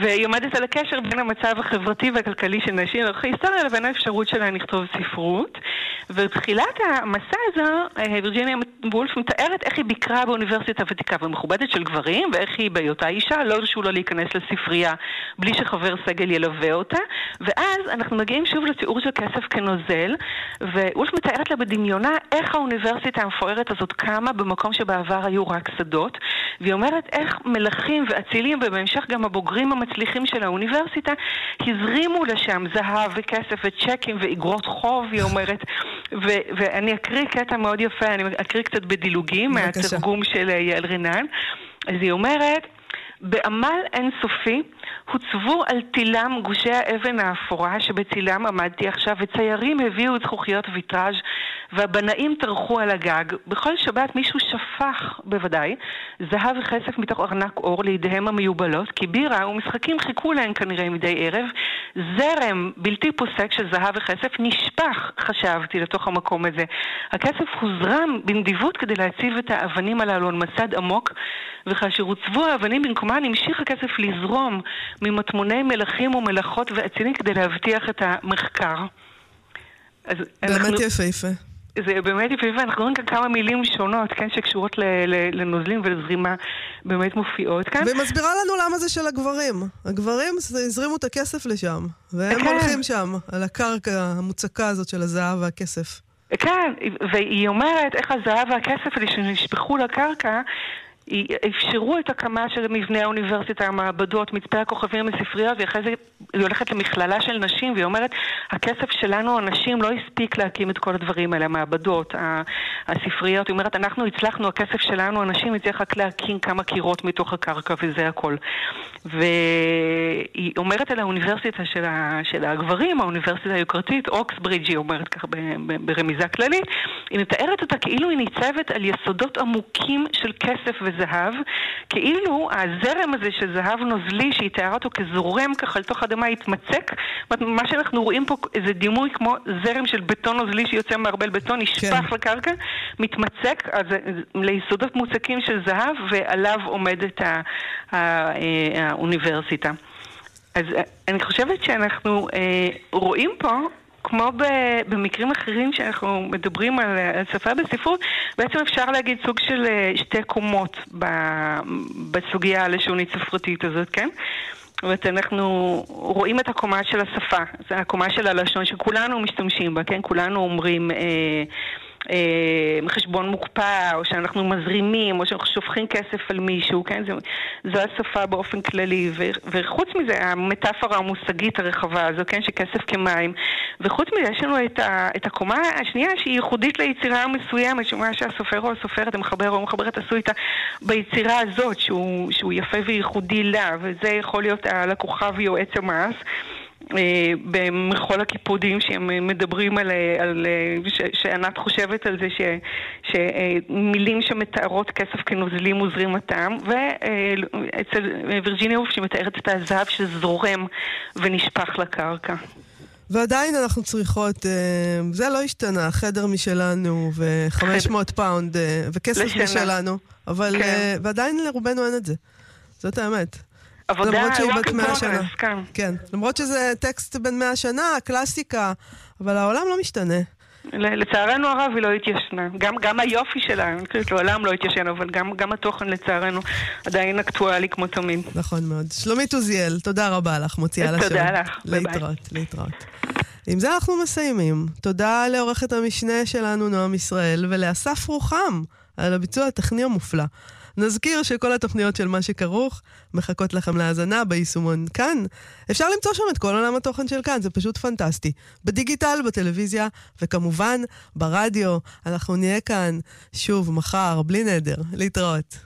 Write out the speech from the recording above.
והיא עומדת על הקשר בין המצב החברתי והכלכלי של נשים לאורך ההיסטוריה לבין האפשרות שלהן לכתוב ספרות. ובתחילת המסע הזה, וירג'יניה וולף מתארת איך היא ביקרה באוניברסיטה ותיקה ומכובדת של גברים, ואיך היא בהיותה אישה לא הרשו לה להיכנס לספרייה בלי שחבר סגל ילווה אותה. ואז אנחנו מגיעים שוב לתיאור של כסף כנוזל, ווולף מתארת לה בדמיונה איך האוניברסיטה המפוארת הזאת קמה במקום שבעבר היו רק שדות, והיא אומרת איך מלכים ואצילים ובהמשך גם הבוגרים המצליחים של האוניברסיטה הזרימו לשם זהב וכסף וצ'קים ואגרות חוב, היא אומרת. ואני אקריא קטע מאוד יפה, אני אקריא קצת בדילוגים מהתרגום של יעל רנן. אז היא אומרת, בעמל אינסופי הוצבו על תילם גושי האבן האפורה שבצילם עמדתי עכשיו, וציירים הביאו את זכוכיות ויטראז' והבנאים טרחו על הגג. בכל שבת מישהו שפך, בוודאי, זהב וכסף מתוך ארנק אור לידיהם המיובלות, כי בירה ומשחקים חיכו להם כנראה מדי ערב. זרם בלתי פוסק של זהב וכסף נשפך, חשבתי, לתוך המקום הזה. הכסף הוזרם בנדיבות כדי להציב את האבנים הללו על מסד עמוק, וכאשר הוצבו האבנים במקומן המשיך הכסף לזרום ממטמוני מלכים ומלאכות ואצילים כדי להבטיח את המחקר. באמת יפה. זה באמת יפה, אנחנו רואים כאן כמה מילים שונות, כן, שקשורות לנוזלים ולזרימה באמת מופיעות כאן. ומסבירה לנו למה זה של הגברים. הגברים הזרימו את הכסף לשם, והם הולכים שם, על הקרקע המוצקה הזאת של הזהב והכסף. כן, והיא אומרת איך הזהב והכסף האלה שנשפכו לקרקע, אפשרו את הקמה של מבנה האוניברסיטה, המעבדות, מצפה הכוכבים הספריות, ואחרי זה היא הולכת למכללה של נשים, והיא אומרת, הכסף שלנו, הנשים, לא הספיק להקים את כל הדברים האלה, המעבדות, הספריות. היא אומרת, אנחנו הצלחנו, הכסף שלנו, הנשים הצליח רק להקים כמה קירות מתוך הקרקע, וזה הכל. והיא אומרת על האוניברסיטה של הגברים, האוניברסיטה היוקרתית, אוקסברידג', היא אומרת ככה ברמיזה כללית, היא מתארת אותה כאילו היא ניצבת על יסודות עמוקים של כסף וזהב, כאילו הזרם הזה של זהב נוזלי שהיא תיארה אותו כזורם ככה לתוך אדמה התמצק. מה שאנחנו רואים פה זה דימוי כמו זרם של בטון נוזלי שיוצא מערבל בטון, נשפך לקרקע, מתמצק אז ליסודות מוצקים של זהב, ועליו עומדת האוניברסיטה. אז אני חושבת שאנחנו רואים פה כמו במקרים אחרים שאנחנו מדברים על שפה בספרות, בעצם אפשר להגיד סוג של שתי קומות בסוגיה הלשונית ספרותית הזאת, כן? זאת אומרת, אנחנו רואים את הקומה של השפה, זה הקומה של הלשון שכולנו משתמשים בה, כן? כולנו אומרים חשבון מוקפא, או שאנחנו מזרימים, או שאנחנו שופכים כסף על מישהו, כן? זו השפה באופן כללי, וחוץ מזה, המטאפורה המושגית הרחבה הזו, כן? שכסף כמים, וחוץ מזה, יש לנו את הקומה השנייה, שהיא ייחודית ליצירה המסוימת, שמה שהסופר או הסופרת, המחבר או המחברת עשו איתה ביצירה הזאת, שהוא יפה וייחודי לה, וזה יכול להיות על הכוכב יועץ המס, במכל הקיפודים שהם מדברים על שענת חושבת על זה שמילים שמתארות כסף כנוזלים וזרימתם, ואצל וירג'יניה וולף שמתארת את הזהב שזורם ונשפך לקרקע. ועדיין אנחנו צריכות, זה לא השתנה, חדר משלנו ו500 פאונד וכסף משלנו, אבל ועדיין לרובנו אין את זה. זאת האמת. למרות שהיא בת 100 שנה. כן, למרות שזה טקסט בן 100 שנה, קלאסיקה, אבל העולם לא משתנה. לצערנו הרב היא לא התיישנה. גם היופי שלה, לעולם לא התיישן, אבל גם התוכן לצערנו עדיין אקטואלי כמו תמיד. נכון מאוד. שלומית עוזיאל, תודה רבה לך, מוציאה לשם. תודה לך, ביי. להתראות. עם זה אנחנו מסיימים. תודה לעורכת המשנה שלנו נועם ישראל, ולאסף רוחם על הביצוע הטכני המופלא. נזכיר שכל התוכניות של מה שכרוך מחכות לכם להאזנה ביישומון כאן. אפשר למצוא שם את כל עולם התוכן של כאן, זה פשוט פנטסטי. בדיגיטל, בטלוויזיה, וכמובן ברדיו. אנחנו נהיה כאן שוב מחר, בלי נדר. להתראות.